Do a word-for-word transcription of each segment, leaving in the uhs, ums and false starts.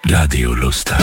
Radio Lustig.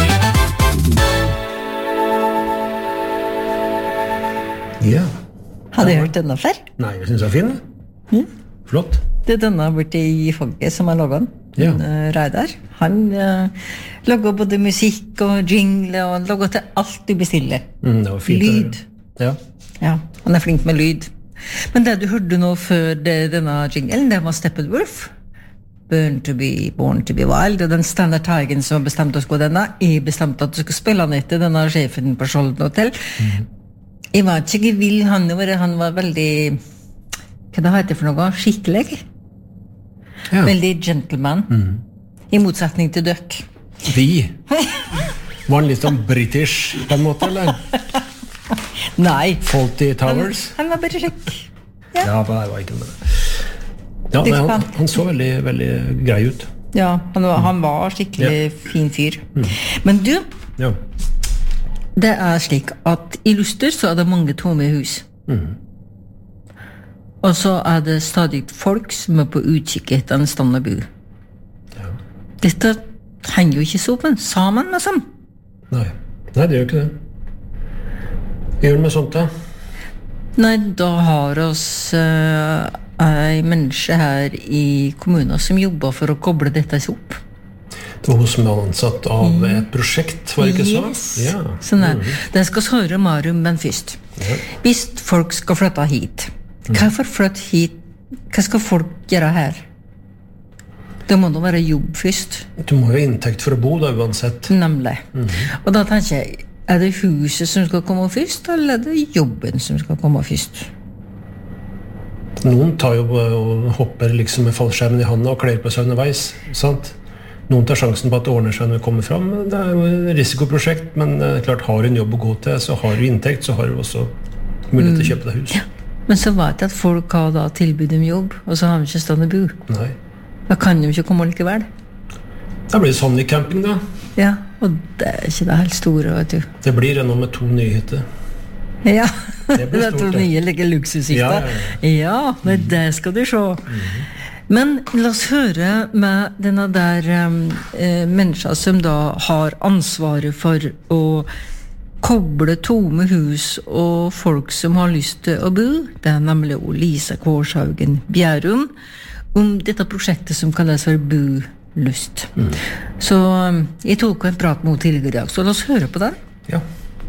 Ja. Hadde du hørt denne før? Nei, jeg synes det er fin. Mm. Flott. Det er denne borte i Fogge som har laget den. Ja. Uh, Reidar. Han uh, lager både musikk og jingle, og han lager til alt du bestiller. Mm, det var fint. Lyd. Ja. Ja, han er flink med lyd. Men det du hørte nå før det, denne jinglen, det var Steppenwolf. Born to be, born to be wild. Og den Standard Tigen som bestemte oss på denne, jeg bestemte at du skulle spille han etter denne sjefen på Skjolden Hotel. Mm. Jeg var ikke vill, han var, han var veldig, hva det heter for noe, skikkelig. Ja. Veldig gentleman. Mm. I motsetning til døk. Vi? Var han litt sånn british på en måte, eller? Nei. Fawlty Towers? Han, han var bare slik. Ja, ja det var ikke med det. Ja, nei, han, han så veldig, veldig grei ut. Ja, han var, han var skikkelig ja. fin fyr. Mm. Men du, ja. det er slik at i Luster så er det mange tomme hus. Mm. Og så er det stadig folk som er på utkikk etter en stand å bo. Ja. Dette henger jo ikke sammen, sammen med sammen. Nei, nei det gjør ikke det. Gjør det med sånt da? Nei, da har oss uh, en menneske her i kommunen som jobber for å koble dette opp. Det var hun som var ansatt av et prosjekt, var det ikke så? Yes, ja. Sånn er. Mm. Det skal høre mer om, men først. Ja. Hvis folk skal flytte hit, hva for flytte hit? Hva skal folk gjøre her? Det må da være jobb først. Du må jo ha inntekt for å bo da, uansett. Nemlig. Mm. Og da tenker jeg, er det huset som skal komme først, eller er det jobben som skal komme først? Noen tar jo og hopper liksom med fallskjermen i handa og kler på seg underveis, sant? Noen tar sjansen på at det ordner seg når det kommer fram. Det er jo et risikoprosjekt, men klart, har du en jobb å gå til, så har du inntekt, så har du også mulighet til å kjøpe deg hus. Ja. Men så vet jeg at folk har da tilbud om jobb, og så har de ikke stående bo. Nei. Da kan de ikke komme likevel. Da blir det sånn i camping da. Ja, og det er ikke det helt store, vet du. Det blir ennå med to nyheter. Ja, det, det er to nye like luksushytter. Ja, ja, ja. ja, men det skal du se. Mm-hmm. Men la oss høre med denne der um, mennesker som da har ansvaret for å koble tomme hus og folk som har lyst til å bo. Det er nemlig Lisa Kårshaugen Bjærum om dette prosjektet som kalles for Bo-Lust. Mm. Så jeg tok en prat med henne tidligere i dag, så la oss høre på den. Ja.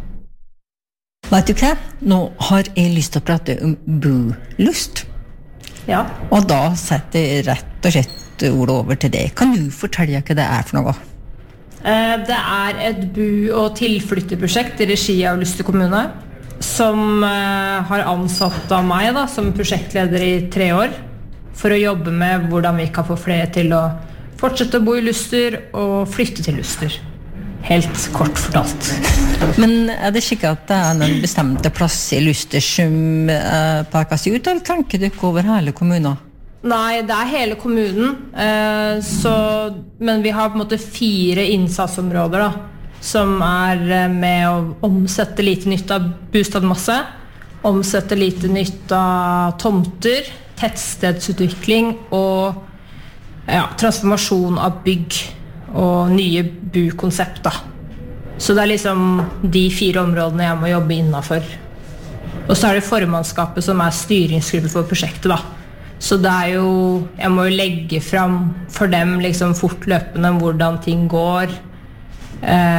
Vet du hva? Nå har jeg lyst til å prate om Bo-Lust. Ja. Og da setter jeg rett og slett ord over til deg. Kan du fortelle hva det er for noe? Det er et bo- og tilflytteprosjekt i regi av Luster kommune, som har ansatt av meg da, som prosjektleder i tre år, for å jobbe med hvordan vi kan få flere til å fortsette å bo i Luster og flytte til Luster. Helt kort fortalt. Men er det ikke at det er noen bestemte plass i Luster som uh, pekes ut, eller tenker du ikke over hele kommunen? Nei, det er hele kommunen, eh, så, men vi har på en måte fire innsatsområder da, som er med å omsette lite nytt av bostadmasse, omsette lite nytt av tomter, tettstedsutvikling og ja, transformasjon av bygg og nye bokonsept da. Så det er liksom de fire områdene jeg må jobbe innenfor. Og så er det formannskapet som er styringsgruppe for prosjektet da. Så det er jo, jeg må jo legge frem for dem liksom fortløpende hvordan ting går. Eh,